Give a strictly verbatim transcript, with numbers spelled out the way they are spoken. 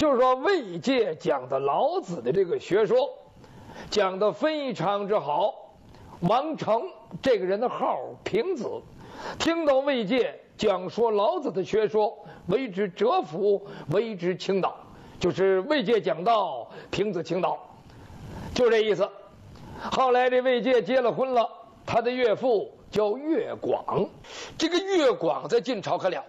就是说魏介讲的老子的这个学说，讲的非常之好。王成这个人的号平子，听到魏介讲说老子的学说，为之折服，为之倾倒，就是魏介讲道，平子倾倒，就这意思。后来这魏介结了婚了，他的岳父叫岳广，这个岳广在晋朝可了